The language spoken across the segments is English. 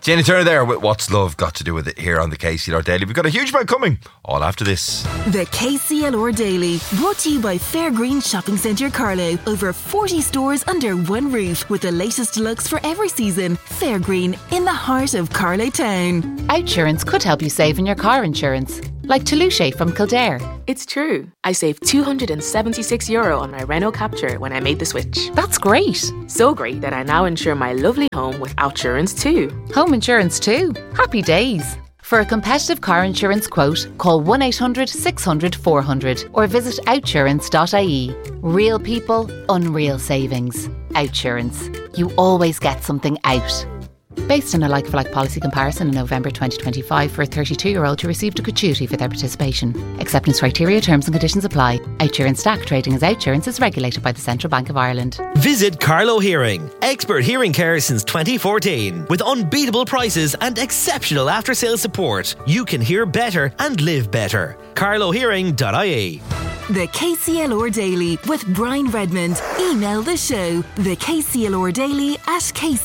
Jenny Turner there with What's Love Got to Do With It here on the KCLR Daily. We've got a huge amount coming, all after this. The KCLR Daily, brought to you by Fairgreen Shopping Centre Carlow. Over 40 stores under one roof with the latest looks for every season. Fairgreen, in the heart of Carlow Town. Outsurance could help you save on your car insurance. Like Toulouse from Kildare. It's true. I saved €276 on my Renault Captur when I made the switch. That's great. So great that I now insure my lovely home with Outsurance too. Home insurance too. Happy days. For a competitive car insurance quote, call 1800 600 400 or visit outsurance.ie. Real people, unreal savings. Outsurance. You always get something out. Based on a like-for-like policy comparison in November 2025 for a 32-year-old who received a gratuity for their participation. Acceptance criteria, terms and conditions apply. Outsurance Stack trading as Outsurance is regulated by the Central Bank of Ireland. Visit Carlow Hearing. Expert hearing care since 2014. With unbeatable prices and exceptional after-sales support. You can hear better and live better. carlowhearing.ie. The KCLR Daily with Brian Redmond. Email the show, the KCLR Daily at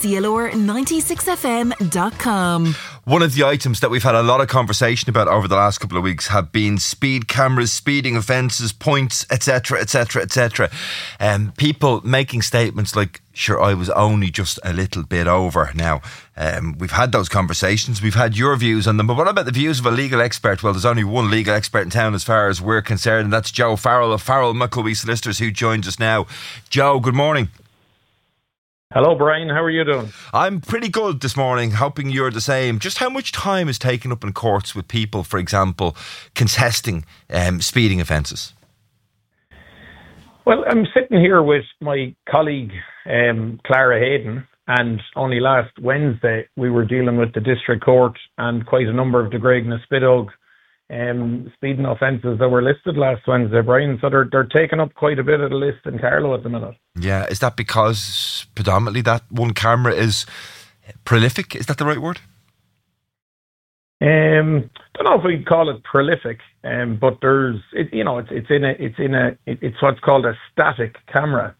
KCLR96fm.com. One of the items that we've had a lot of conversation about over the last couple of weeks have been speed cameras, speeding offences, points, etc, etc, etc. People making statements like, sure, I was only just a little bit over. Now, we've had those conversations. We've had your views on them. But what about the views of a legal expert? Well, there's only one legal expert in town as far as we're concerned, and that's Joe Farrell of Farrell McCulby Solicitors, who joins us now. Joe, good morning. Hello, Brian. How are you doing? I'm pretty good this morning, hoping you're the same. Just how much time is taken up in courts with people, for example, contesting speeding offences? Well, I'm sitting here with my colleague, Clara Hayden, and only last Wednesday we were dealing with the District Court and quite a number of the Graig na Spidóg speeding offences that were listed last Wednesday, Brian. So they're taking up quite a bit of the list in Carlow at the minute. Yeah, is that because predominantly that one camera is prolific? Is that the right word? Don't know if we'd call it prolific, but it's what's called a static camera.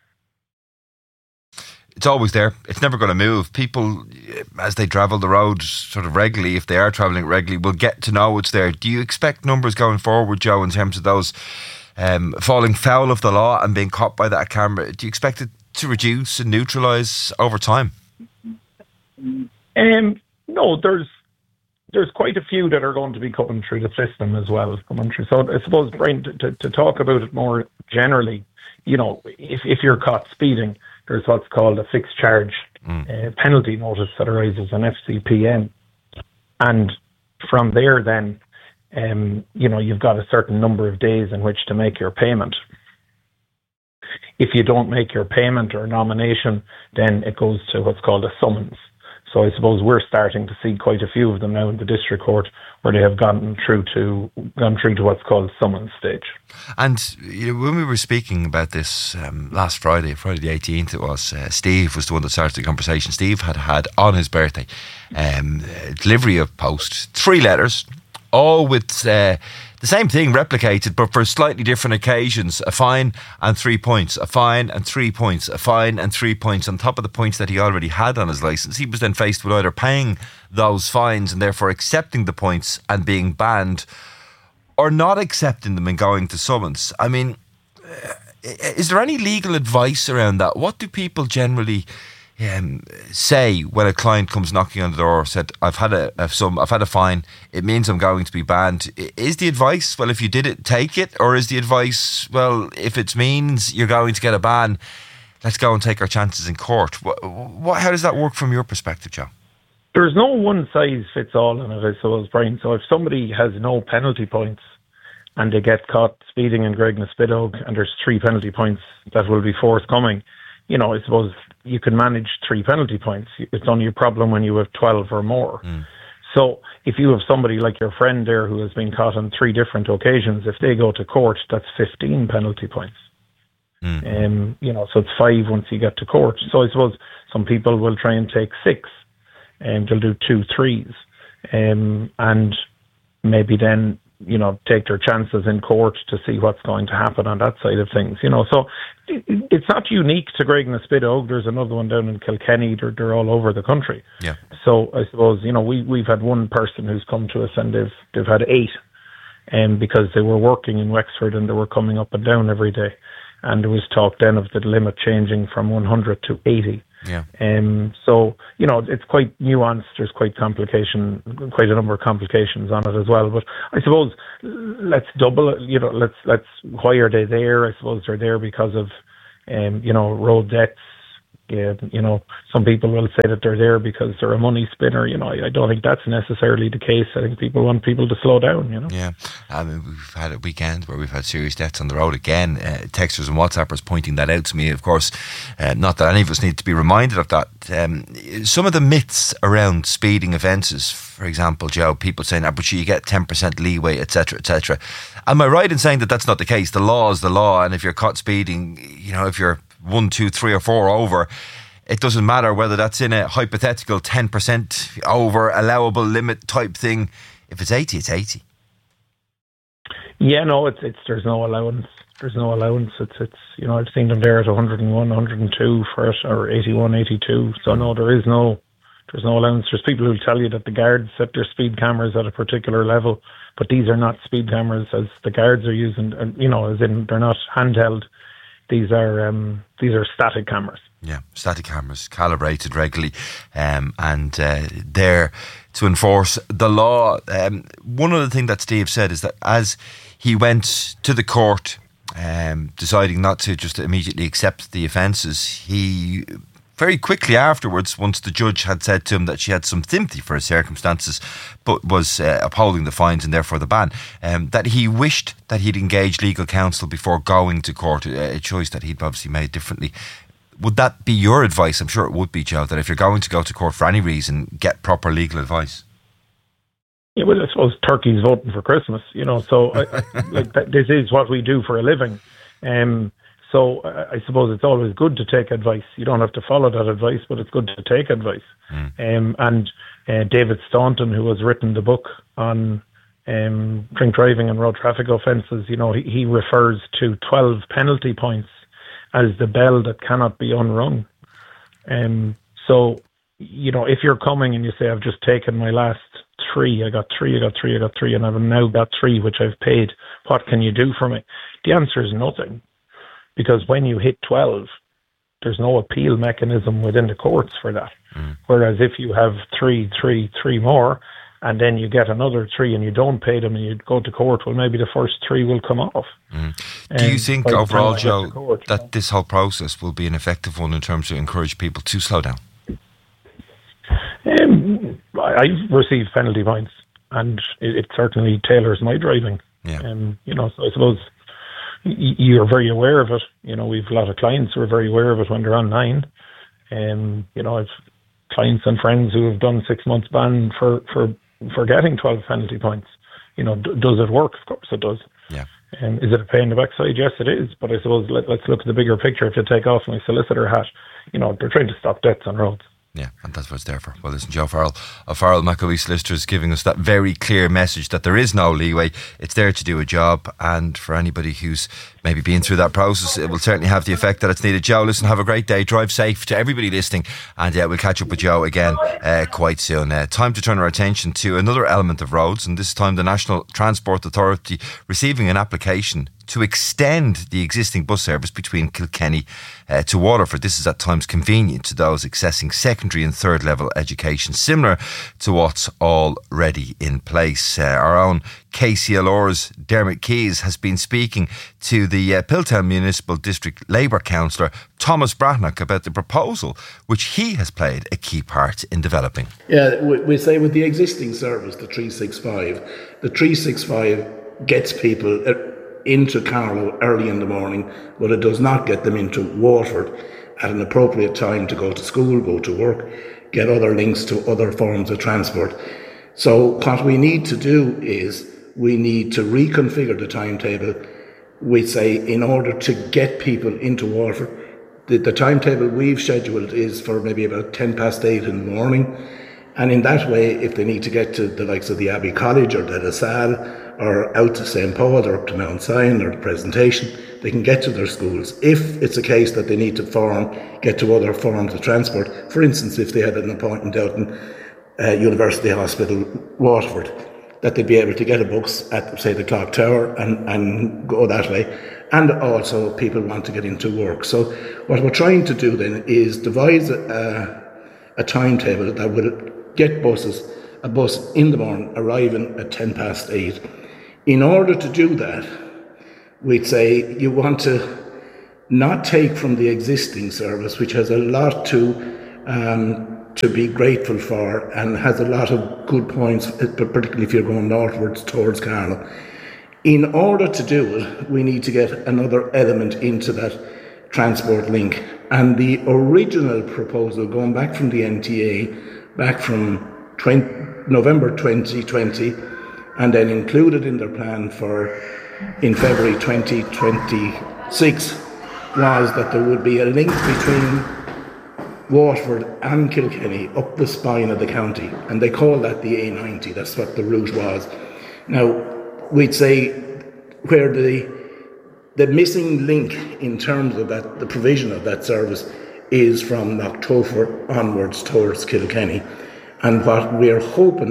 It's always there. It's never going to move. People, as they travel the road sort of regularly, if they are travelling regularly, will get to know it's there. Do you expect numbers going forward, Joe, in terms of those falling foul of the law and being caught by that camera? Do you expect it to reduce and neutralise over time? No, there's quite a few that are going to be coming through the system as well. So I suppose, Brian, to talk about it more generally, if you're caught speeding, there's what's called a fixed charge penalty notice that arises on FCPN. And from there then, you've got a certain number of days in which to make your payment. If you don't make your payment or nomination, then it goes to what's called a summons. So I suppose we're starting to see quite a few of them now in the District Court where they have gone through to what's called summons stage. And when we were speaking about this last Friday the 18th, it was Steve was the one that started the conversation. Steve had on his birthday delivery of post 3 letters, all with the same thing replicated, but for slightly different occasions. A fine and 3 points, a fine and 3 points, a fine and 3 points on top of the points that he already had on his licence. He was then faced with either paying those fines and therefore accepting the points and being banned, or not accepting them and going to summons. I mean, is there any legal advice around that? What do people generally say when a client comes knocking on the door, said, I've had a fine, it means I'm going to be banned? Is the advice, well, if you did it, take it? Or is the advice, well, if it means you're going to get a ban, let's go and take our chances in court? How does that work from your perspective, Joe? There's no one size fits all in it, I suppose, Brian. So if somebody has no penalty points and they get caught speeding in Graig na Spidóg and there's 3 penalty points that will be forthcoming, I suppose you can manage 3 penalty points. It's only a problem when you have 12 or more. So if you have somebody like your friend there who has been caught on 3 different occasions, if they go to court, that's 15 penalty points. So it's 5 once you get to court. So I suppose some people will try and take 6, and they'll do 2 3s, and maybe then take their chances in court to see what's going to happen on that side of things. So it's not unique to Graig na Spidóg. There's another one down in Kilkenny. They're all over the country. Yeah. So I suppose, we've had one person who's come to us and they've had 8, because they were working in Wexford and they were coming up and down every day. And there was talk then of the limit changing from 100 to 80. Yeah. So, it's quite nuanced. There's quite a number of complications on it as well. But I suppose let's double it, let's why are they there? I suppose they're there because of, road debts. Yeah, some people will say that they're there because they're a money spinner. I don't think that's necessarily the case. I think people want people to slow down. Yeah, we've had a weekend where we've had serious deaths on the road again. Texters and WhatsAppers pointing that out to me. Of course, not that any of us need to be reminded of that. Some of the myths around speeding offences, for example, Joe, people saying, but you get 10% leeway, etc., etc. Am I right in saying that that's not the case? The law is the law, and if you're caught speeding, if you're 1, 2, 3 or 4 over, it doesn't matter whether that's in a hypothetical 10% over allowable limit type thing. If it's 80, it's 80. Yeah, no, it's there's no allowance. There's no allowance. It's I've seen them there at 101, 102 for it, or 81, 82. So no, there's no allowance. There's people who tell you that the guards set their speed cameras at a particular level, but these are not speed cameras as the guards are using. As in they're not handheld. These are static cameras. Yeah, static cameras, calibrated regularly, and there to enforce the law. One other thing that Steve said is that as he went to the court, deciding not to just immediately accept the offences, he very quickly afterwards, once the judge had said to him that she had some sympathy for his circumstances, but was upholding the fines and therefore the ban, that he wished that he'd engaged legal counsel before going to court, a choice that he'd obviously made differently. Would that be your advice? I'm sure it would be, Joe, that if you're going to go to court for any reason, get proper legal advice. Yeah, well, I suppose turkey's voting for Christmas, so this is what we do for a living. So I suppose it's always good to take advice. You don't have to follow that advice, but it's good to take advice. And David Staunton, who has written the book on drink driving and road traffic offences, he refers to 12 penalty points as the bell that cannot be unrung. So, if you're coming and you say, I've just taken my last 3, I got 3, and I've now got 3, which I've paid, what can you do for me? The answer is nothing. Because when you hit 12, there's no appeal mechanism within the courts for that. Whereas if you have 3 more, and then you get another 3 and you don't pay them and you go to court, well, maybe the first 3 will come off. Do you think overall, Joe, that this whole process will be an effective one in terms of encourage people to slow down? I've received penalty points, and it certainly tailors my driving. Yeah. So I suppose you're very aware of it. We've a lot of clients who are very aware of it when they're online. I've clients and friends who have done 6 months ban for getting 12 penalty points. Does it work? Of course it does. Yeah. Is it a pain in the backside? Yes, it is. But I suppose let's look at the bigger picture. If you take off my solicitor hat, they're trying to stop deaths on roads. Yeah, and that's what it's there for. Well, listen, Joe Farrell of Farrell McAwee Solicitors giving us that very clear message that there is no leeway. It's there to do a job, and for anybody who's maybe been through that process, it will certainly have the effect that it's needed. Joe, listen, have a great day. Drive safe to everybody listening, and we'll catch up with Joe again quite soon. Time to turn our attention to another element of roads, and this time the National Transport Authority receiving an application to extend the existing bus service between Kilkenny to Waterford. This is at times convenient to those accessing secondary and third level education, similar to what's already in place. Our own KCLR's Dermot Keys has been speaking to the Piltown Municipal District Labour Councillor Thomas Bratnock about the proposal, which he has played a key part in developing. Yeah, we say with the existing service, the 365 gets people into Carlow early in the morning, but it does not get them into Waterford at an appropriate time to go to school, go to work, get other links to other forms of transport. So what we need to do is we need to reconfigure the timetable. We say in order to get people into Waterford, the timetable we've scheduled is for maybe about 8:10 in the morning. And in that way, if they need to get to the likes of the Abbey College or the LaSalle or out to St. Paul or up to Mount Sion or the presentation, they can get to their schools. If it's a case that they need to get to other forms of transport, for instance, if they had an appointment out in University Hospital, Waterford, that they'd be able to get a bus at, say, the Clock Tower and go that way. And also people want to get into work. So what we're trying to do then is devise a timetable that will get a bus in the morning arriving at 8:10. In order to do that, we'd say you want to not take from the existing service, which has a lot to be grateful for and has a lot of good points, particularly if you're going northwards towards Carlow. In order to do it, we need to get another element into that transport link. And the original proposal, going back from the NTA, back from November 2020, and then included in their plan in February 2026, was that there would be a link between Waterford and Kilkenny up the spine of the county, and they call that the A90. That's what the route was. Now, we'd say where the missing link in terms of that, the provision of that service, is from October onwards towards Kilkenny. And what we're hoping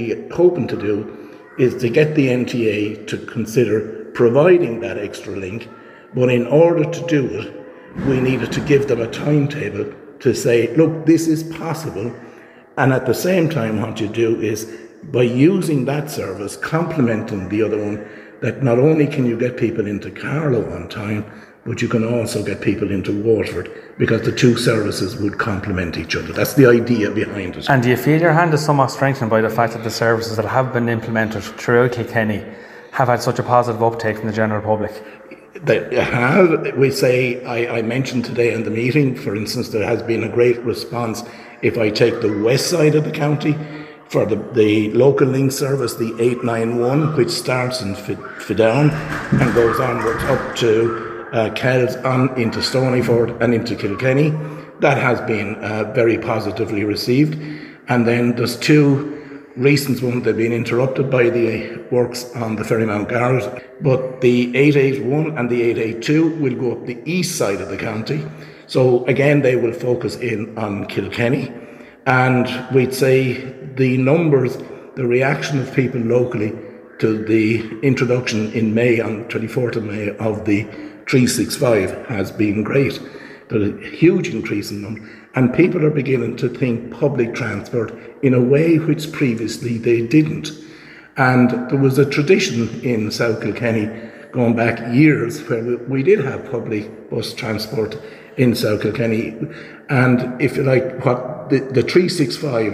to do is to get the NTA to consider providing that extra link, but in order to do it, we needed to give them a timetable to say, look, this is possible. And at the same time, what you do is, by using that service, complementing the other one, that not only can you get people into Carlow on time, but you can also get people into Waterford, because the two services would complement each other. That's the idea behind it. And do you feel your hand is somewhat strengthened by the fact that the services that have been implemented throughout Kilkenny have had such a positive uptake from the general public? They have. We say, I mentioned today in the meeting, for instance, there has been a great response. If I take the west side of the county, for the local link service, the 891, which starts in Fidown and goes onwards up to Kells, on into Stonyford and into Kilkenny, that has been very positively received. And then there's two recent ones that have been interrupted by the works on the Ferrymount Garret, but the 881 and the 882 will go up the east side of the county. So again, they will focus in on Kilkenny. And we'd say the numbers, the reaction of people locally to the introduction in May, on 24th of May, of the 365 has been great. There's a huge increase in them. And people are beginning to think public transport in a way which previously they didn't. And there was a tradition in South Kilkenny going back years where we did have public bus transport in South Kilkenny. And if you like, what the 365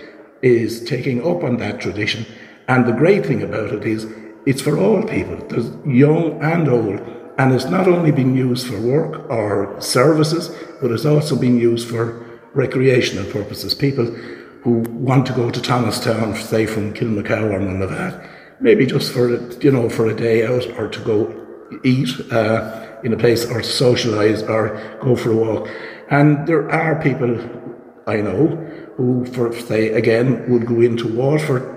is taking up on that tradition. And the great thing about it is it's for all people. There's young and old. And it's not only being used for work or services, but it's also being used for recreational purposes. People who want to go to Thomastown, say from Kilmacow or none of that, maybe just for a day out, or to go eat in a place, or socialise, or go for a walk. And there are people I know who, for say again, would go into Waterford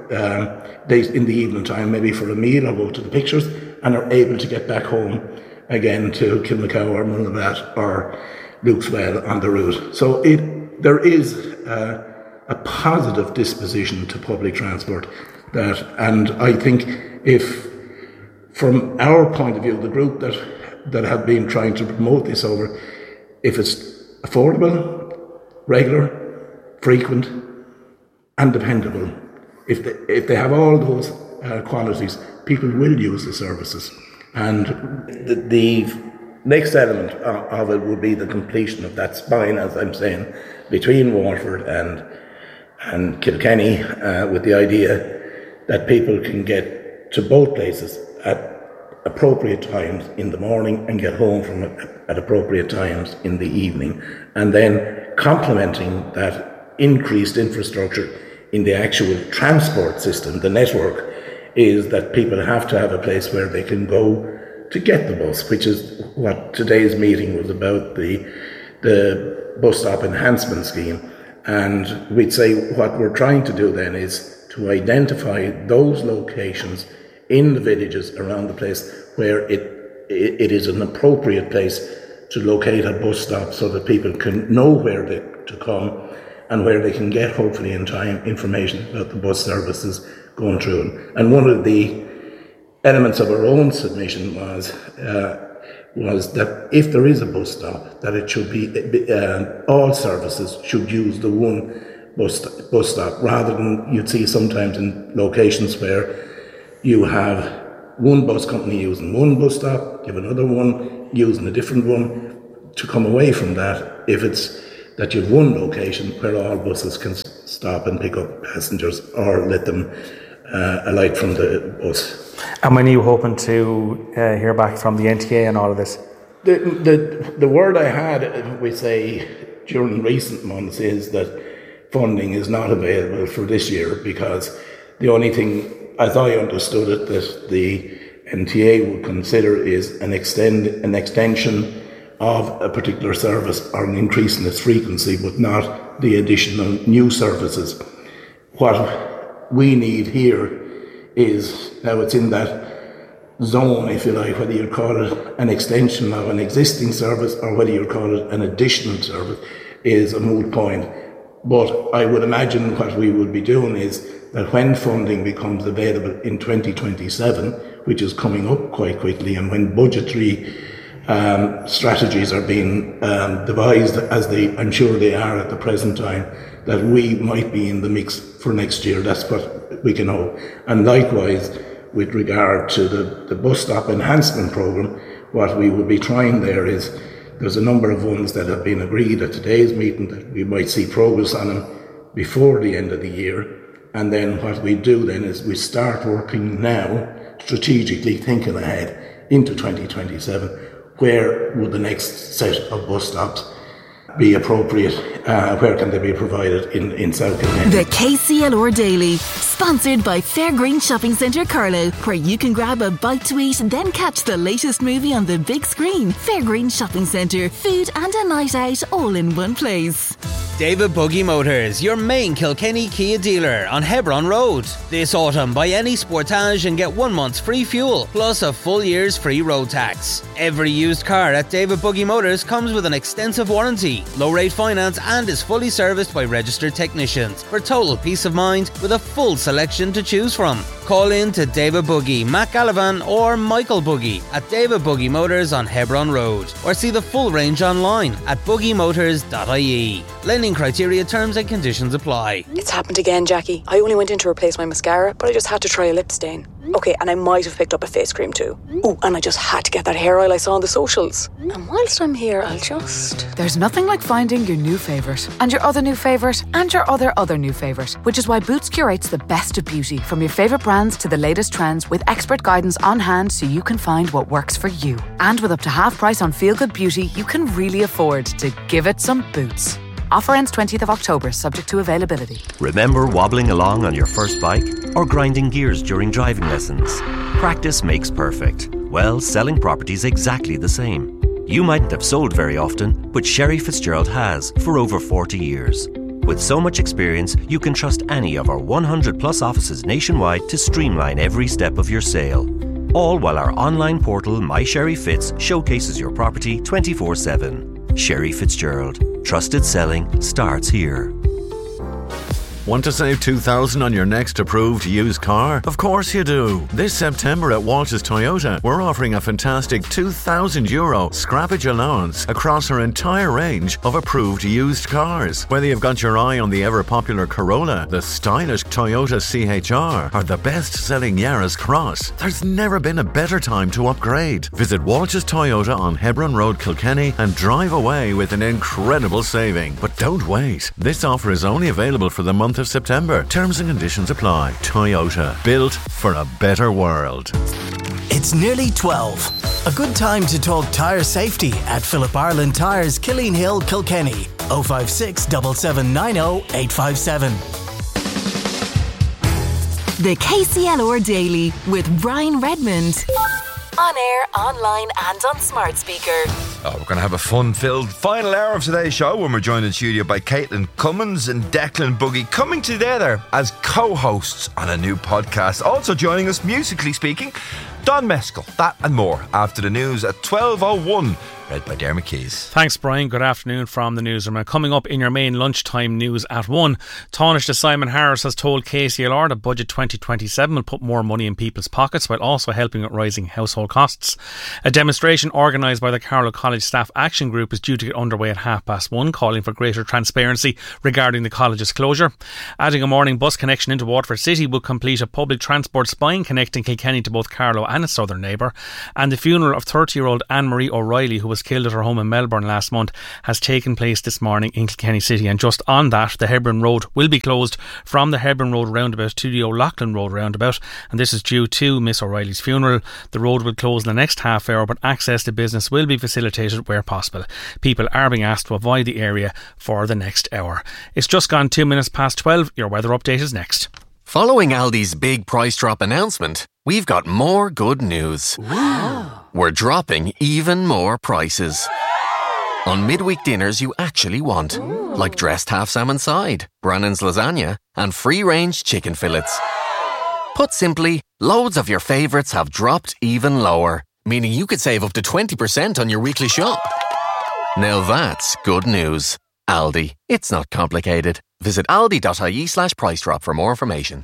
in the evening time, maybe for a meal or go to the pictures, and are able to get back home again to Kilmacow or Mullavat or Lukeswell on the route. So there is a positive disposition to public transport, and I think if, from our point of view, the group that have been trying to promote this over, if it's affordable, regular, frequent and dependable, if they have all those qualities, people will use the services. And the next element of it would be the completion of that spine, as I'm saying, between Waterford and Kilkenny, with the idea that people can get to both places at appropriate times in the morning and get home from it at appropriate times in the evening. And then complementing that increased infrastructure in the actual transport system, the network, is that people have to have a place where they can go to get the bus, which is what today's meeting was about, the bus stop enhancement scheme. And we'd say what we're trying to do then is to identify those locations in the villages around the place where it is an appropriate place to locate a bus stop, so that people can know where to come and where they can get, hopefully in time, information about the bus services going through them. And one of the elements of our own submission was that if there is a bus stop, that it should be all services should use the one bus stop, rather than you'd see sometimes in locations where you have one bus company using one bus stop, you have another one using a different one. To come away from that, if it's that you have one location where all buses can stop and pick up passengers or let them alight from the bus. And when are you hoping to hear back from the NTA on all of this? The word I had, we say, during recent months is that funding is not available for this year, because the only thing, as I understood it, that the NTA would consider is an extension of a particular service or an increase in its frequency, but not the additional new services. What we need here is, now it's in that zone, if you like, whether you call it an extension of an existing service or whether you call it an additional service, is a moot point. But I would imagine what we would be doing is that when funding becomes available in 2027, which is coming up quite quickly, and when budgetary strategies are being devised, as I'm sure they are at the present time, that we might be in the mix for next year. That's what we can hope. And likewise, with regard to the bus stop enhancement programme, what we would be trying there is, there's a number of ones that have been agreed at today's meeting that we might see progress on them before the end of the year. And then what we do then is we start working now, strategically thinking ahead into 2027. Where would the next set of bus stops be appropriate? Where can they be provided in South Kilkenny? The KCLR Daily, sponsored by Fairgreen Shopping Centre Carlow, where you can grab a bite to eat, then catch the latest movie on the big screen. Fairgreen Shopping Centre, food and a night out all in one place. David Buggy Motors, your main Kilkenny Kia dealer on Hebron Road. This autumn, buy any Sportage and get 1 month's free fuel, plus a full year's free road tax. Every used car at David Buggy Motors comes with an extensive warranty, low rate finance, and is fully serviced by registered technicians for total peace of mind with a full selection to choose from. Call in to David Buggy, Matt Gallivan or Michael Buggy at David Buggy Motors on Hebron Road, or see the full range online at buggymotors.ie. Lending criteria, terms and conditions apply. It's happened again, Jackie. I only went in to replace my mascara, but I just had to try a lip stain. Okay, and I might have picked up a face cream too. Oh, and I just had to get that hair oil I saw on the socials. And whilst I'm here, I'll just... There's nothing like finding your new favourite, and your other new favourite, and your other new favourite, which is why Boots curates the best of beauty, from your favourite brands to the latest trends, with expert guidance on hand so you can find what works for you. And with up to half price on Feel Good Beauty, you can really afford to give it some Boots. Offer ends 20th of October, subject to availability. Remember wobbling along on your first bike or grinding gears during driving lessons? Practice makes perfect. Well, selling property's exactly the same. You mightn't have sold very often, but Sherry Fitzgerald has for over 40 years. With so much experience, you can trust any of our 100 plus offices nationwide to streamline every step of your sale. All while our online portal, My Sherry Fitz, showcases your property 24/7. Sherry Fitzgerald. Trusted selling starts here. Want to save $2,000 on your next approved used car? Of course you do. This September at Walsh's Toyota, we're offering a fantastic €2,000 scrappage allowance across our entire range of approved used cars. Whether you've got your eye on the ever-popular Corolla, the stylish Toyota CHR, or the best-selling Yaris Cross, there's never been a better time to upgrade. Visit Walsh's Toyota on Hebron Road, Kilkenny, and drive away with an incredible saving. But don't wait. This offer is only available for the month of September. Terms and conditions apply. Toyota, built for a better world. It's nearly 12. A good time to talk tyre safety at Philip Ireland Tyres, Killeen Hill, Kilkenny. 056 7790 857. The KCLR Daily with Ryan Redmond. On air, online and on smart speaker. Oh, we're going to have a fun-filled final hour of today's show when we're joined in studio by Caitlin Cummins and Declan Buggy, coming together as co-hosts on a new podcast. Also joining us, musically speaking, Don Mescal. That and more after the news at 12:01 read by Dermot Keys. Thanks, Brian. Good afternoon from the newsroom. Coming up in your main lunchtime news at 1, Taoiseach Simon Harris has told KCLR that Budget 2027 will put more money in people's pockets while also helping with rising household costs. A demonstration organised by the Carlow College Staff Action Group is due to get underway at 1:30, calling for greater transparency regarding the college's closure. Adding a morning bus connection into Waterford City will complete a public transport spine connecting Kilkenny to both Carlow and its southern neighbour. And the funeral of 30-year-old Anne-Marie O'Reilly, who was killed at her home in Melbourne last month, has taken place this morning in Kilkenny City. And just on that, the Hebron Road will be closed from the Hebron Road roundabout to the O'Loughlin Road roundabout, and this is due to Miss O'Reilly's funeral. The road will close in the next half hour, but access to business will be facilitated where possible. People are being asked to avoid the area for the next hour. It's just gone 2 minutes past 12. Your weather update is next. Following Aldi's big price drop announcement, we've got more good news. We're dropping even more prices. On midweek dinners you actually want, like dressed half salmon side, Brannan's lasagna, and free-range chicken fillets. Put simply, loads of your favourites have dropped even lower, meaning you could save up to 20% on your weekly shop. Now that's good news. Aldi. It's not complicated. Visit aldi.ie/price drop for more information.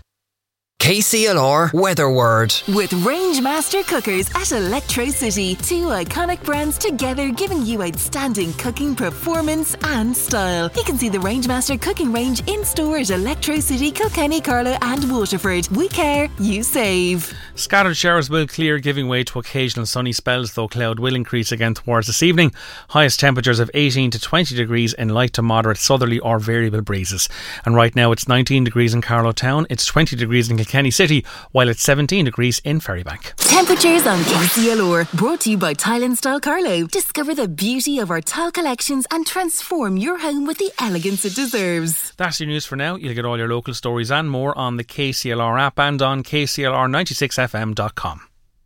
KCLR Weather Word. With Rangemaster Cookers at Electro City. 2 iconic brands together giving you outstanding cooking performance and style. You can see the Rangemaster cooking range in store at Electro City, Kilkenny, Carlow and Waterford. We care, you save. Scattered showers will clear, giving way to occasional sunny spells, though cloud will increase again towards this evening. Highest temperatures of 18 to 20 degrees in light to moderate southerly or variable breezes. And right now it's 19 degrees in Carlow Town, it's 20 degrees in Kilkenny City, while it's 17 degrees in Ferrybank. Temperatures on KCLR, brought to you by Tile and Style Carlow. Discover the beauty of our tile collections and transform your home with the elegance it deserves. That's your news for now. You'll get all your local stories and more on the KCLR app and on KCLR96fm.com.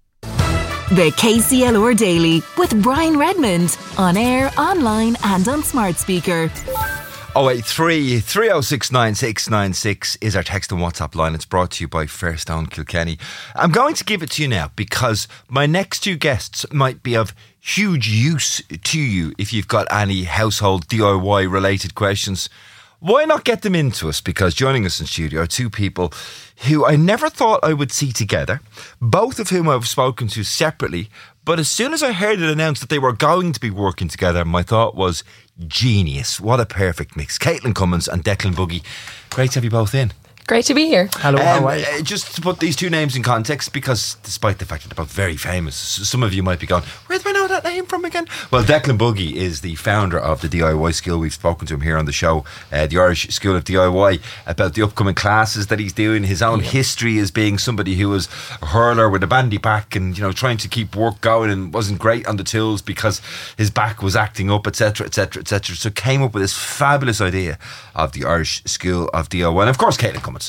The KCLR Daily with Brian Redmond. On air, online and on smart speaker. 083 3069 696 is our text and WhatsApp line. It's brought to you by Fairstone Kilkenny. I'm going to give it to you now because my next 2 guests might be of huge use to you if you've got any household DIY related questions. Why not get them into us? Because joining us in studio are 2 people who I never thought I would see together, both of whom I've spoken to separately. But as soon as I heard it announced that they were going to be working together, my thought was, genius. What a perfect mix. Caitlin Cummins and Declan Buggy. Great to have you both in. Great to be here. Hello, how are you? Just to put these 2 names in context, because despite the fact that they're both very famous, some of you might be going, where do I know that name from again? Well, Declan Buggy is the founder of the DIY School. We've spoken to him here on the show, the Irish School of DIY, about the upcoming classes that he's doing, his own history as being somebody who was a hurler with a bandy back and, you know, trying to keep work going and wasn't great on the tools because his back was acting up, etc, etc, etc. So came up with this fabulous idea of the Irish School of DIY. And of course, Caitlin Cummins,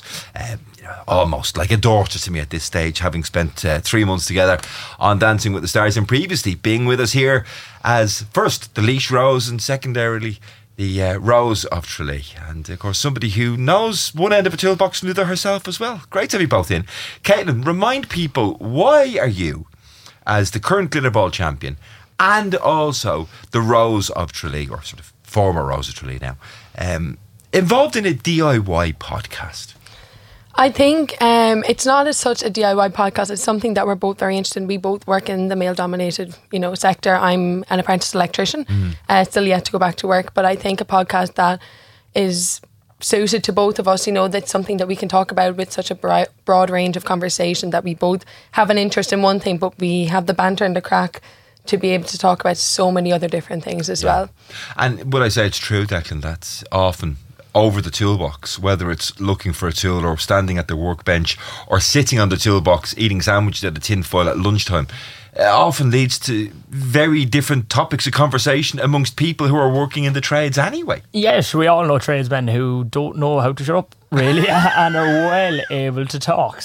almost like a daughter to me at this stage, having spent 3 months together on Dancing with the Stars and previously being with us here as first the Laois Rose and secondarily the Rose of Tralee, and of course somebody who knows one end of a toolbox and the other herself as well. Great to have you both in. Caitlin, remind people, why are you, as the current Glitterball champion and also the Rose of Tralee, or sort of former Rose of Tralee now, involved in a DIY podcast? I think it's not as such a DIY podcast. It's something that we're both very interested in. We both work in the male-dominated, sector. I'm an apprentice electrician, still yet to go back to work. But I think a podcast that is suited to both of us, that's something that we can talk about with such a broad range of conversation, that we both have an interest in one thing, but we have the banter and the crack to be able to talk about so many other different things as well. And would I say it's true, Declan, that's often over the toolbox, whether it's looking for a tool or standing at the workbench or sitting on the toolbox eating sandwiches at a tin foil at lunchtime, often leads to very different topics of conversation amongst people who are working in the trades anyway. Yes, we all know tradesmen who don't know how to shut up, really, and are well able to talk.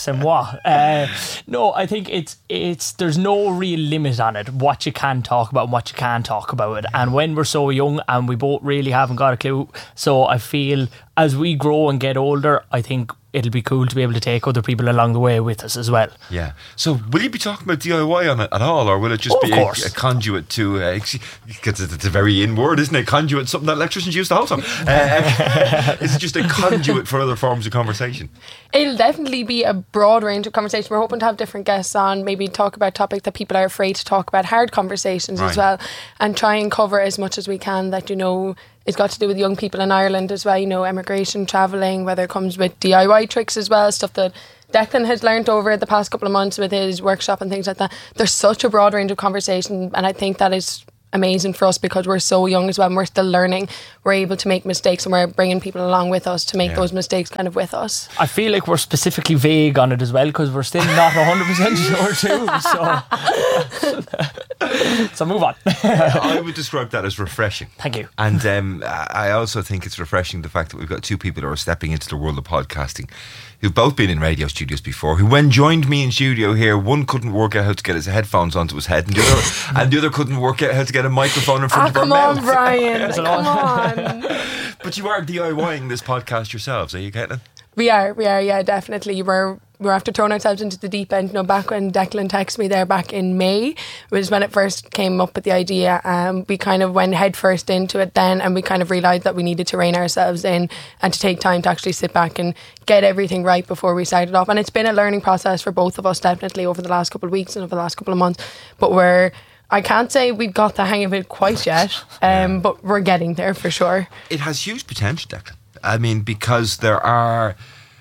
No, I think it's there's no real limit on it, what you can talk about and what you can't talk about. And when we're so young and we both really haven't got a clue, so I feel as we grow and get older, I think it'll be cool to be able to take other people along the way with us as well. Yeah. So will you be talking about DIY on it at all, or will it just be a conduit to, because it's a very in word, isn't it? Conduit, something that electricians use the whole time. Is it just a conduit for other forms of conversation? It'll definitely be a broad range of conversation. We're hoping to have different guests on, maybe talk about topics that people are afraid to talk about, hard conversations as well, and try and cover as much as we can that, it's got to do with young people in Ireland as well, emigration, travelling, whether it comes with DIY tricks as well, stuff that Declan has learnt over the past couple of months with his workshop and things like that. There's such a broad range of conversation, and I think that is amazing for us because we're so young as well and we're still learning. We're able to make mistakes and we're bringing people along with us to make those mistakes kind of with us. I feel like we're specifically vague on it as well because we're still not 100% sure too. So move on. I would describe that as refreshing. Thank you. And I also think it's refreshing the fact that we've got two people who are stepping into the world of podcasting who've both been in radio studios before, who when joined me in studio here, one couldn't work out how to get his headphones onto his head and the other couldn't work out how to get a microphone in front of her mouth. Come on, Brian. Come on. But you are DIYing this podcast yourselves, are you, Caitlin? We are, yeah, definitely. We're after throwing ourselves into the deep end. Back when Declan texted me there back in May, was when it first came up with the idea. We kind of went head first into it then, and we kind of realised that we needed to rein ourselves in and to take time to actually sit back and get everything right before we started off. And it's been a learning process for both of us, definitely, over the last couple of weeks and over the last couple of months. But I can't say we've got the hang of it quite yet, but we're getting there for sure. It has huge potential, Declan. I mean, because there are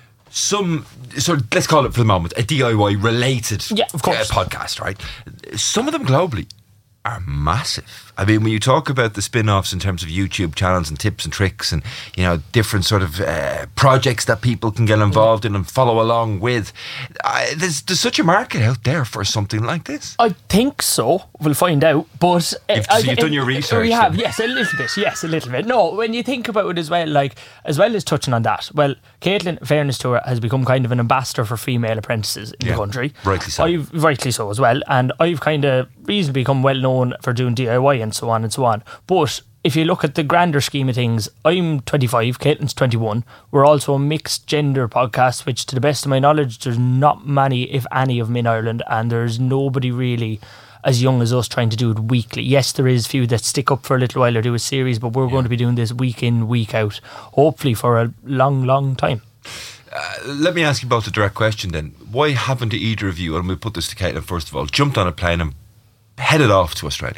some, let's call it for the moment, a DIY related podcast, right? Some of them globally are massive. I mean, when you talk about the spin-offs in terms of YouTube channels and tips and tricks and, different sort of projects that people can get involved in and follow along with, there's such a market out there for something like this. I think so. We'll find out. But you've done your research. We have, yes, a little bit. No, when you think about it as well as touching on that, well, Caitlin, fairness to her, has become kind of an ambassador for female apprentices in the country. Rightly so. Rightly so as well. And I've kind of reasonably become well known for doing DIY and so on and so on. But if you look at the grander scheme of things, I'm 25, Caitlin's 21. We're also a mixed gender podcast, which to the best of my knowledge, there's not many, if any, of them in Ireland, and there's nobody really as young as us trying to do it weekly. Yes, there is a few that stick up for a little while or do a series, but we're going to be doing this week in, week out, hopefully for a long, long time. Let me ask you both a direct question then. Why haven't either of you, and we'll put this to Caitlin first of all, jumped on a plane and headed off to Australia?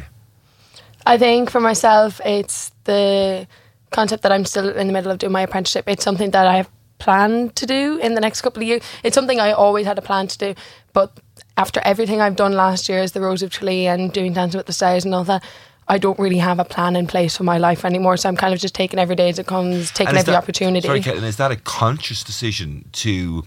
I think for myself, it's the concept that I'm still in the middle of doing my apprenticeship. It's something that I have planned to do in the next couple of years. It's something I always had a plan to do, but after everything I've done last year as the Rose of Tralee and doing Dancing with the Stars and all that, I don't really have a plan in place for my life anymore, so I'm kind of just taking every day as it comes, taking every opportunity. Sorry, Caitlin, is that a conscious decision to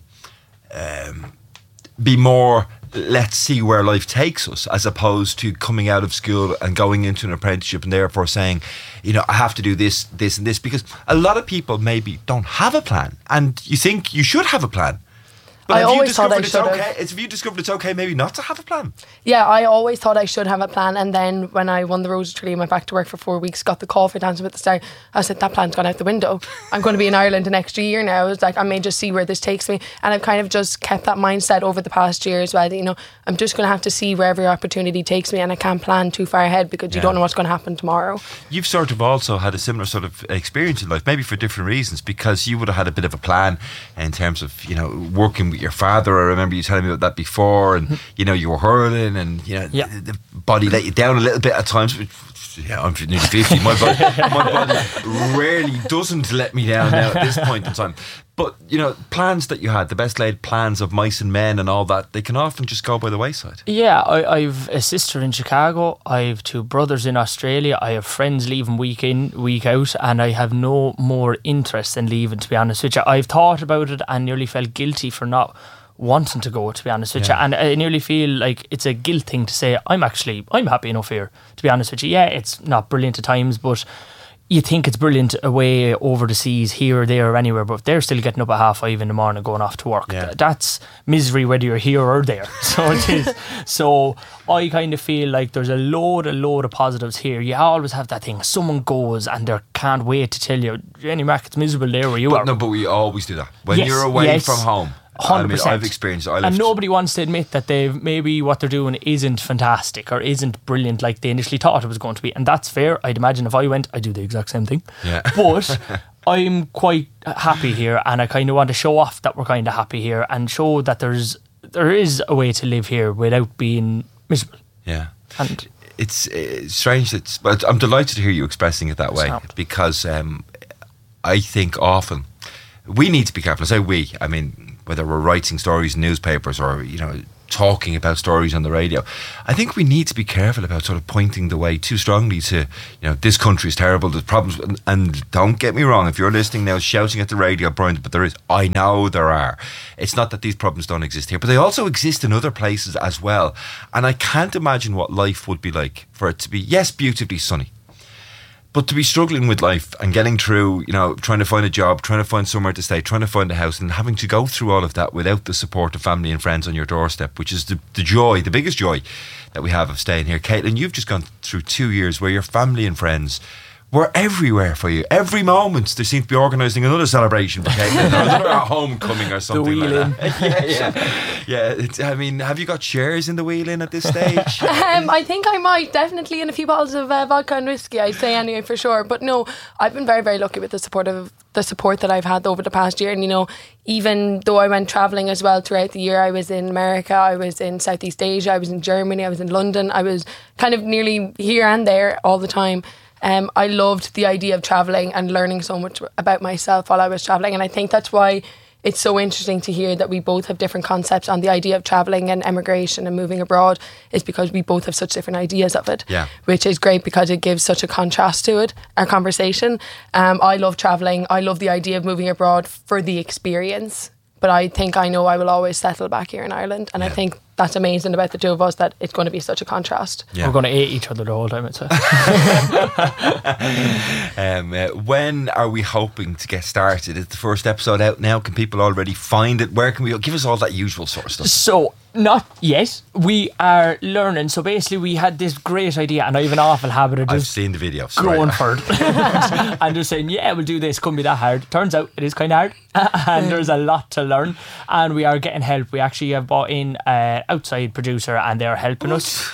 be more, let's see where life takes us, as opposed to coming out of school and going into an apprenticeship and therefore saying, I have to do this, this and this? Because a lot of people maybe don't have a plan, and you think you should have a plan. But I always thought I should have. Have you discovered it's okay maybe not to have a plan? Yeah, I always thought I should have a plan, and then when I won the Rose of Tralee and went back to work for 4 weeks, got the call for Dancing with the Stars, I said, that plan's gone out the window. I'm going to be in Ireland an extra year now. I was like, I may just see where this takes me. And I've kind of just kept that mindset over the past year as well, that, I'm just going to have to see where every opportunity takes me, and I can't plan too far ahead because you don't know what's going to happen tomorrow. You've sort of also had a similar sort of experience in life, maybe for different reasons, because you would have had a bit of a plan in terms of, working with your father. I remember you telling me about that before, and you were hurling, and the body let you down a little bit at times. Yeah, I'm nearly 50. My body rarely doesn't let me down now at this point in time. But plans that you had, the best laid plans of mice and men and all that, they can often just go by the wayside. Yeah, I've a sister in Chicago, I have 2 brothers in Australia, I have friends leaving week in, week out, and I have no more interest in leaving, to be honest with you. I've thought about it and nearly felt guilty for not wanting to go, to be honest with you, and I nearly feel like it's a guilt thing to say I'm happy enough here, to be honest with you. Yeah, it's not brilliant at times, but you think it's brilliant away over the seas, here or there or anywhere, but they're still getting up at 5:30 in the morning going off to work. That's misery whether you're here or there. So it is. So I kind of feel like there's a load of positives here. You always have that thing, someone goes and they can't wait to tell you, Jenny Mac, it's miserable there where you are. No, but we always do that when you're away from home. 100%. I mean, I've experienced it. And nobody wants to admit that maybe what they're doing isn't fantastic or isn't brilliant like they initially thought it was going to be. And that's fair. I'd imagine if I went, I'd do the exact same thing. Yeah. But I'm quite happy here, and I kind of want to show off that we're kind of happy here and show that there is a way to live here without being miserable. Yeah. And it's strange. But I'm delighted to hear you expressing it that way, because I think often we need to be careful. I say we, I mean, whether we're writing stories in newspapers or, talking about stories on the radio, I think we need to be careful about sort of pointing the way too strongly to, this country is terrible, there's problems. And don't get me wrong, if you're listening now shouting at the radio, Brian, but there is, I know there are. It's not that these problems don't exist here, but they also exist in other places as well. And I can't imagine what life would be like for it to be, yes, beautifully sunny, but to be struggling with life and getting through, trying to find a job, trying to find somewhere to stay, trying to find a house, and having to go through all of that without the support of family and friends on your doorstep, which is the joy, the biggest joy that we have of staying here. Caitlin, you've just gone through 2 years where your family and friends were everywhere for you. Every moment they seem to be organising another celebration for Caitlin, or another homecoming or something like that. Yeah. I mean, have you got shares in the wheel-in at this stage? I think I might, definitely in a few bottles of vodka and whiskey, I'd say anyway, for sure. But no, I've been very, very lucky with the support that I've had over the past year. And even though I went travelling as well throughout the year, I was in America, I was in Southeast Asia, I was in Germany, I was in London, I was kind of nearly here and there all the time. I loved the idea of travelling and learning so much about myself while I was travelling, and I think that's why it's so interesting to hear that we both have different concepts on the idea of travelling and emigration and moving abroad, is because we both have such different ideas of it, which is great because it gives such a contrast to it, our conversation. I love travelling, I love the idea of moving abroad for the experience, but I think I know I will always settle back here in Ireland, and I think that's amazing about the two of us, that it's going to be such a contrast. We're going to hate each other the whole time, I'd say. When are we hoping to get started? Is the first episode out now? Can people already find it? Where can we give us all that usual sort of stuff? So, not yet. We are learning. So basically we had this great idea, and I have an awful habit of just I've seen the videos, going for it and just saying, we'll do this, couldn't be that hard. Turns out it is kind of hard and there's a lot to learn, and we are getting help. We actually have bought in outside producer, and they're helping us.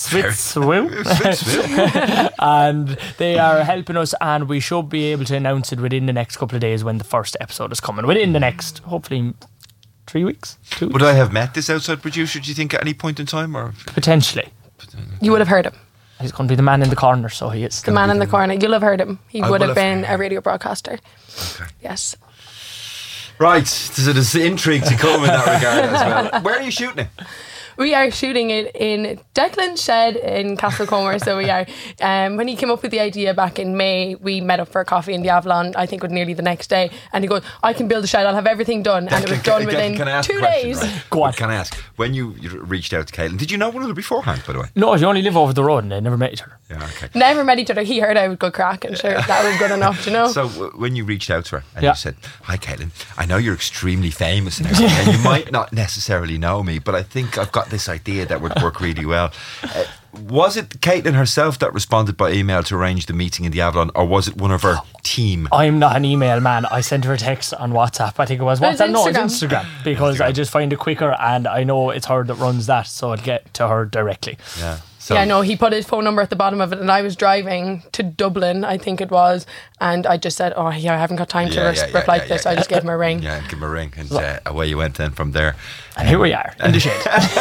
And they are helping us, and we should be able to announce it within the next couple of days when the first episode is coming. Within the next, hopefully, 3 weeks. 2 weeks. Would I have met this outside producer, do you think, at any point in time? Or potentially. You would have heard him. He's going to be the man in the corner, so he is. The man in the corner. You'll have heard him. He would have been a radio broadcaster. Okay. Yes. Right, there's intrigue to come in that regard as well. Where are you shooting it? We are shooting it in Declan's shed in Castlecomer. So we are. When he came up with the idea back in May, we met up for a coffee in the Avalon, I think, nearly the next day. And he goes, I can build a shed, I'll have everything done. And it was done within 2 days. Right? Go on. Can I ask, when you reached out to Caitlin, did you know one another beforehand, by the way? No, you only live over the road and they never met each other. Yeah, okay. Never met each other. He heard I would go crack, and sure, that was good enough, So when you reached out to her and you said, hi Caitlin, I know you're extremely famous and everything, and you might not necessarily know me, but I think I've got this idea that would work really well. Was it Caitlin herself that responded by email to arrange the meeting in the Avalon, or was it one of her team? I'm not an email man. I sent her a text on WhatsApp. I think it was WhatsApp. No, it's Instagram, because I just find it quicker, and I know it's her that runs that, so I'll get to her directly. Yeah. So. Yeah, no, he put his phone number at the bottom of it, and I was driving to Dublin, I think it was, and I just said, I haven't got time to reply to this. I just gave him a ring. Yeah, give him a ring, and away you went then from there. And here we are, in the shed.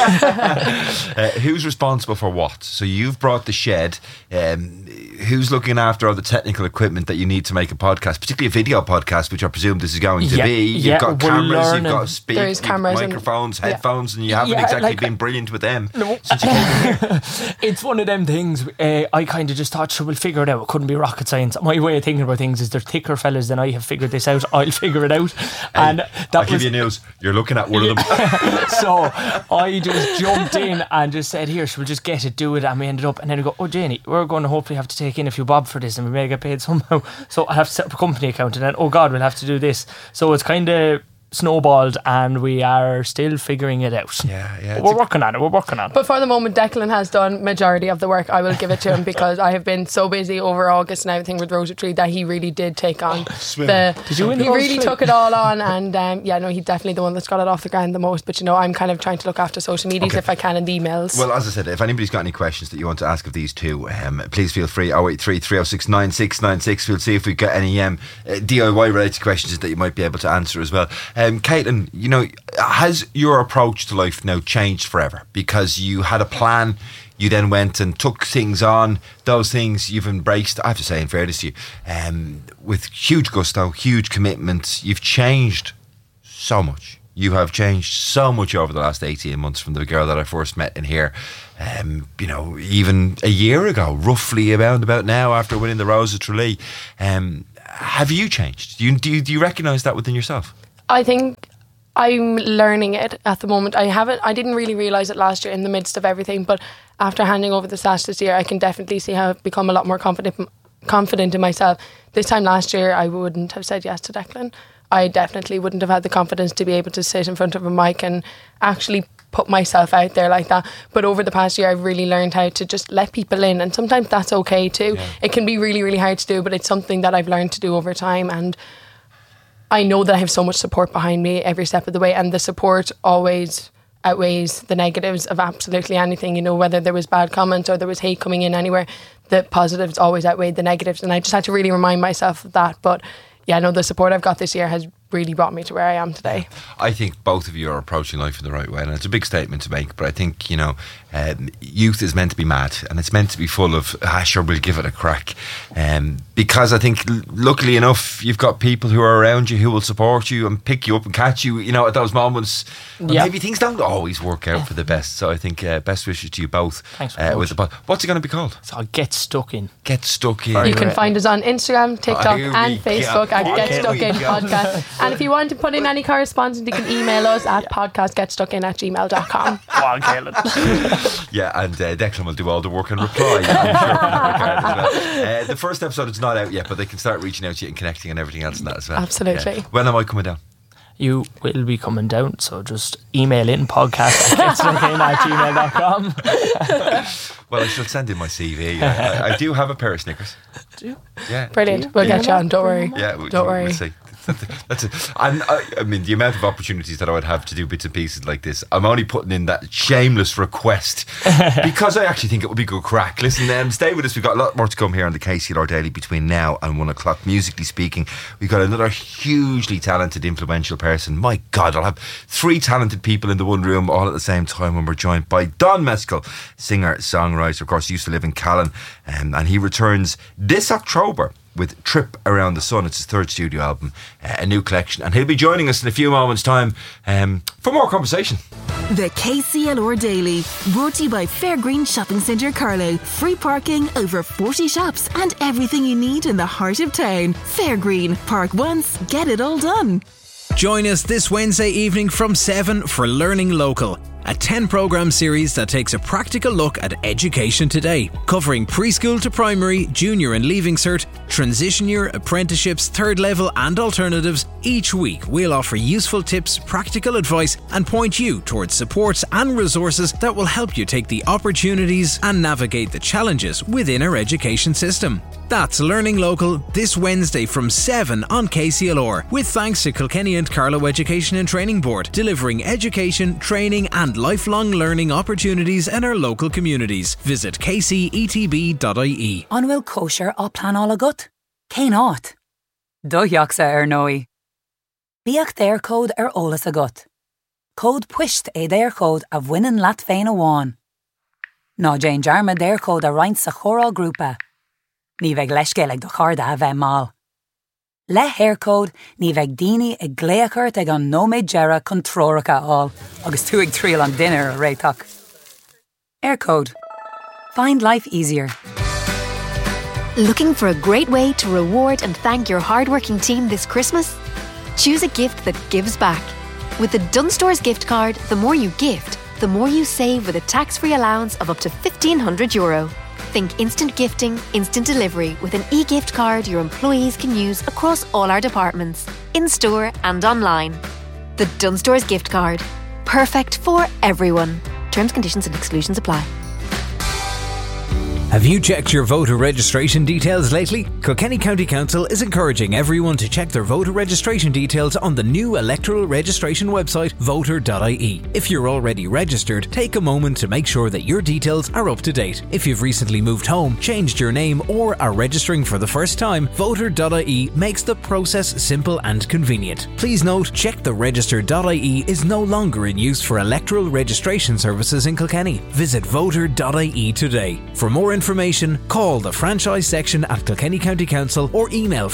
Who's responsible for what? So you've brought the shed. Who's looking after all the technical equipment that you need to make a podcast, particularly a video podcast, which I presume this is going to be? You've got cameras, you've got speakers, microphones, headphones, and you haven't exactly been brilliant with them since you came here. It's one of them things. I kind of just thought, we'll figure it out. It couldn't be rocket science. My way of thinking about things is they're thicker fellas than I have figured this out. I'll figure it out. And I'll give you news. You're looking at one of them. So I just jumped in and just said, here, we'll just get it, do it. And we ended up, and then I go, Janie, we're going to hopefully have to take take in a few bob for this and we may get paid somehow. So I have to set up a company account, and then, oh God, we'll have to do this. So it's kind of snowballed, and we are still figuring it out. Yeah. We're working on it. But for the moment, Declan has done majority of the work. I will give it to him because I have been so busy over August and everything with Rosary Tree that he really did take on Did you win? He really took it all on, and he's definitely the one that's got it off the ground the most. But I'm kind of trying to look after social medias if I can, and the emails. Well, as I said, if anybody's got any questions that you want to ask of these two, please feel free. 083 306 9696. We'll see if we get any DIY related questions that you might be able to answer as well. Caitlin, has your approach to life now changed forever? Because you had a plan, you then went and took things on, those things you've embraced, I have to say, in fairness to you, with huge gusto, huge commitment. You've changed so much. You have changed so much over the last 18 months from the girl that I first met in here. Even a year ago, roughly about now, after winning the Rose of Tralee. Have you changed? Do you recognise that within yourself? I think I'm learning it at the moment. I didn't really realise it last year in the midst of everything, but after handing over the sash this year, I can definitely see how I've become a lot more confident in myself. This time last year, I wouldn't have said yes to Declan. I definitely wouldn't have had the confidence to be able to sit in front of a mic and actually put myself out there like that. But over the past year, I've really learned how to just let people in, and sometimes that's okay too. Yeah. It can be really, really hard to do, but it's something that I've learned to do over time, and I know that I have so much support behind me every step of the way, and the support always outweighs the negatives of absolutely anything. Whether there was bad comments or there was hate coming in anywhere, the positives always outweighed the negatives, and I just had to really remind myself of that. But yeah, no, the support I've got this year has really brought me to where I am today. I think both of you are approaching life in the right way, and it's a big statement to make, but I think youth is meant to be mad, and it's meant to be full of sure, we'll give it a crack, because I think luckily enough you've got people who are around you who will support you and pick you up and catch you at those moments. Maybe things don't always work out for the best, so I think best wishes to you both. Thanks very much. What's it going to be called? It's called Get Stuck In. Get Stuck In. You can find us on Instagram, TikTok and Facebook at Get Stuck In Podcast. And if you want to put in any correspondence, you can email us at podcastgetstuckin@gmail.com. Wow, Caleb. Yeah, and Declan will do all the work and reply. I'm sure as well. The first episode is not out yet, but they can start reaching out to you and connecting and everything else and that as well. Absolutely. Yeah. When am I coming down? You will be coming down, so just email in podcast@getstuckin@gmail.com. Well, I should send in my CV. I do have a pair of Snickers. Do you? Yeah. Brilliant. We'll get you on, don't worry. Yeah, don't worry. We'll see. That's it. And I mean, the amount of opportunities that I would have to do bits and pieces like this, I'm only putting in that shameless request because I actually think it would be good crack. Listen, stay with us. We've got a lot more to come here on the KCLR Daily between now and 1 o'clock. Musically speaking, we've got another hugely talented, influential person. My God, I'll have 3 talented people in the one room all at the same time when we're joined by Don Mescal, singer, songwriter, of course, used to live in Callan, and he returns this October with Trip Around the Sun. It's his 3rd studio album, a new collection, and he'll be joining us in a few moments' time for more conversation. The KCLR Daily, brought to you by Fairgreen Shopping Centre Carlow. Free parking, over 40 shops, and everything you need in the heart of town. Fairgreen, park once, get it all done. Join us this Wednesday evening from 7 for Learning Local, a 10-programme series that takes a practical look at education today, covering preschool to primary, junior and leaving cert, transition year, apprenticeships, 3rd level and alternatives. Each week we'll offer useful tips, practical advice and point you towards supports and resources that will help you take the opportunities and navigate the challenges within our education system. That's Learning Local this Wednesday from 7 on KCLR, with thanks to Kilkenny and Carlow Education and Training Board, delivering education, training and lifelong learning opportunities in our local communities. Visit kcetb.ie. Anhfuil kosher á pleanála agat? Cén áit? Dótheachsa nói. Bíocht déir cód ólas agat. Cód puist déir cód a bhainean leat féin amháin. Ná Jane Jarma déir cód a roinnt sa chóráil grúpa. Ní bheith leiscéalaigh do charda a bheith mal. Le hair code, ní bheith daoine ag gléachart ag an nóméid gera chun tróracha áil, agus tú ag tríal an dinner a réiteach. Air code. Find life easier. Looking for a great way to reward and thank your hardworking team this Christmas? Choose a gift that gives back. With the Dunstores gift card, the more you gift, the more you save with a tax-free allowance of up to €1,500. Think instant gifting, instant delivery with an e-gift card your employees can use across all our departments, in-store and online. The Dunstores gift card. Perfect for everyone. Terms, conditions and exclusions apply. Have you checked your voter registration details lately? Kilkenny County Council is encouraging everyone to check their voter registration details on the new electoral registration website, voter.ie. If you're already registered, take a moment to make sure that your details are up to date. If you've recently moved home, changed your name, or are registering for the first time, voter.ie makes the process simple and convenient. Please note, check the register.ie is no longer in use for electoral registration services in Kilkenny. Visit voter.ie today. For more information, call the franchise section at Kilkenny County Council or email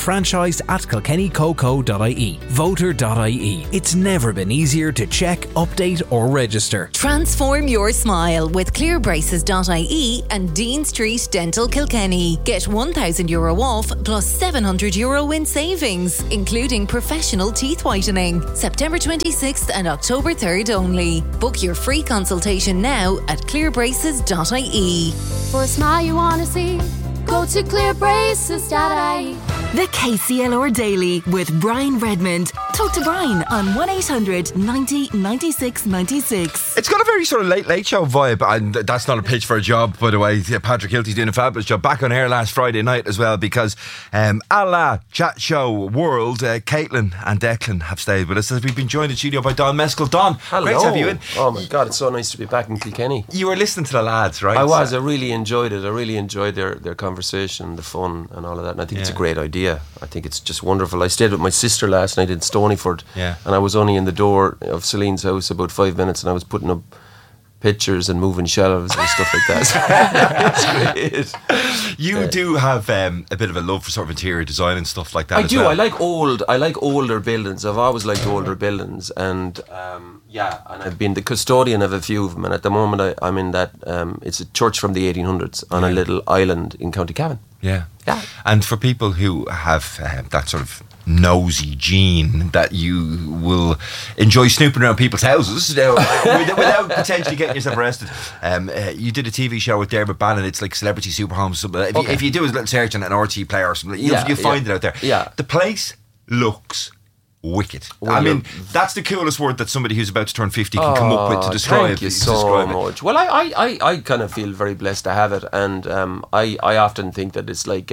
franchise@kilkennycoco.ie. Voter.ie. It's never been easier to check, update or register. Transform your smile with clearbraces.ie and Dean Street Dental Kilkenny. Get €1,000 off plus €700 in savings, including professional teeth whitening. September 26th and October 3rd only. Book your free consultation now at clearbraces.ie. For a smile you want to see, go to clearbraces.ie. The KCLR Daily with Brian Redmond. Talk to Brian on 1800 90 96 96. It's got a very sort of late show vibe, and that's not a pitch for a job, by the way. Patrick Hilty's doing a fabulous job. Back on air last Friday night as well, because a la Chat Show World, Caitlin and Declan have stayed with us as we've been joined in the studio by Don Mescal. Don, hello. Great to have you in. Oh my God, it's so nice to be back in Kilkenny. You were listening to the lads, right? I was. I really enjoyed it. I really enjoyed their conversation, the fun and all of that, and I think it's a great idea. I think it's just wonderful. I stayed with my sister last night in Stonyford, and I was only in the door of Celine's house about 5 minutes, and I was putting up pictures and moving shelves and stuff like that. It's great. You do have a bit of a love for sort of interior design and stuff like that. I do. Well. I like older buildings. I've always liked older buildings, and and I've been the custodian of a few of them. And at the moment, I'm in that. It's a church from the 1800s on a little island in County Cavan. Yeah. And for people who have that sort of nosy gene that you will enjoy snooping around people's houses without potentially getting yourself arrested. You did a TV show with Dermot Bannon. It's like Celebrity Super Homes. If you do a little search on an RT player or something, you'll find it out there. Yeah. The place looks wicked. I mean, that's the coolest word that somebody who's about to turn 50 can come up with to describe. Thank you so much. Well, I kind of feel very blessed to have it, and I often think that it's like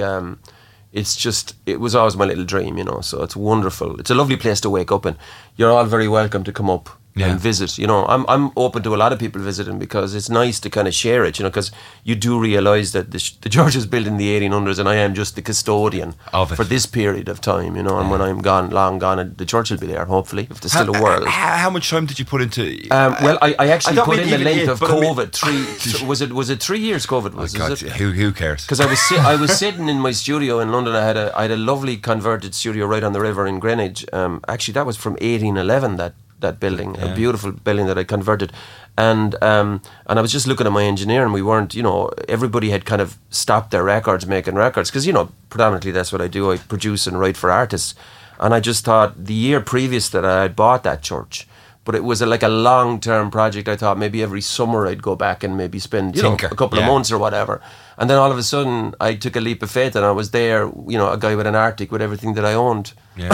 it was always my little dream, so it's wonderful. It's a lovely place to wake up in. You're all very welcome to come up and visit. I'm open to a lot of people visiting because it's nice to kind of share it, because you do realise that the church was built in the 1800s and I am just the custodian of it for this period of time, and when I'm long gone, the church will be there, hopefully, if there's still a world. How much time did you put into... well, I actually put in the length of COVID. Was it 3 years COVID? Who cares? Because I was sitting in my studio in London. I had a lovely converted studio right on the river in Greenwich. Actually, that was from 1811, that building, a beautiful building that I converted, and I was just looking at my engineer, and we weren't, everybody had kind of stopped their making records, because predominantly that's what I do. I produce and write for artists, and I just thought the year previous that I had bought that church, but it was like a long-term project. I thought maybe every summer I'd go back and maybe spend a couple of months or whatever. And then all of a sudden I took a leap of faith, and I was there, a guy with an Arctic with everything that I owned.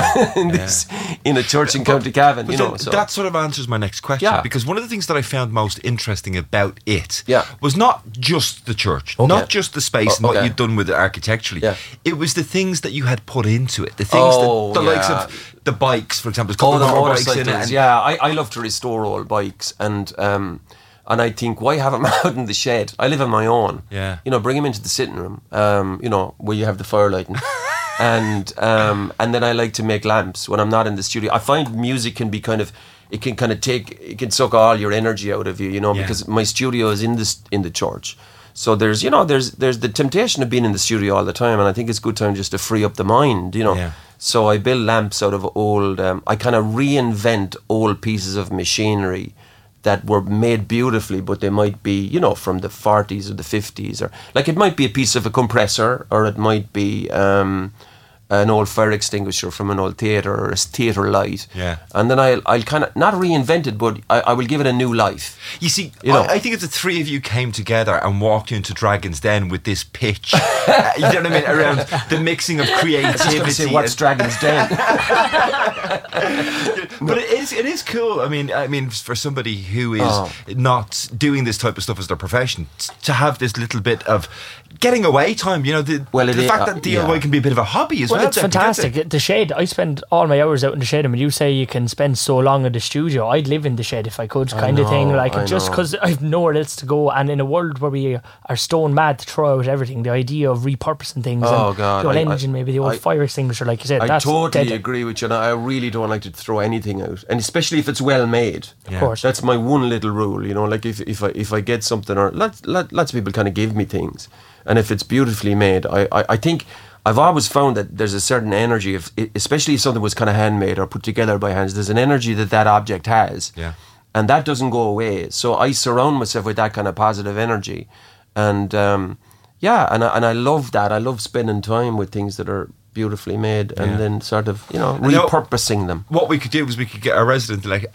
In a church in County Cavan, That sort of answers my next question, because one of the things that I found most interesting about it was not just the church, not just the space and what you'd done with it architecturally. It was the things that you had put into it, the things that the likes of the bikes, for example. The motorcycles. I love to restore old bikes, and I think, why have them out in the shed? I live on my own. Bring them into the sitting room, where you have the fire lighting. And then I like to make lamps when I'm not in the studio. I find music can be it can suck all your energy out of you, because my studio is in the church. So there's the temptation of being in the studio all the time, and I think it's a good time just to free up the mind, So I build lamps out of old, I kind of reinvent old pieces of machinery that were made beautifully, but they might be, from the 40s or the 50s, or like it might be a piece of a compressor, or it might be an old fire extinguisher from an old theatre or a theatre light. Yeah. And then I'll kind of, not reinvent it, but I will give it a new life. You see, You know. I think if the three of you came together and walked into Dragon's Den with this pitch, you know what I mean, around the mixing of creativity. Say, what's Dragon's Den? But it is cool. I mean, for somebody who is not doing this type of stuff as their profession, to have this little bit of getting away time. You know, the fact that DIY can be a bit of a hobby as well. Well, it's fantastic. The shed, I spend all my hours out in the shed, and when you say you can spend so long in the studio, I'd live in the shed if I could, kind of thing. Like, just because I've nowhere else to go, and in a world where we are stone mad to throw out everything, the idea of repurposing things, Oh, God. the old engine, maybe the old fire extinguisher, like you said, I that's totally deadly. agree with you. And I really don't like to throw anything out, and especially if it's well made. Of course. That's my one little rule. You know, like if I get something, or lots of people kind of give me things, and if it's beautifully made, I think I've always found that there's a certain energy, especially if something was kind of handmade or put together by hands. There's an energy that object has, and that doesn't go away. So I surround myself with that kind of positive energy, and and I love that. I love spending time with things that are beautifully made, and then sort of repurposing them. What we could do was we could get our resident like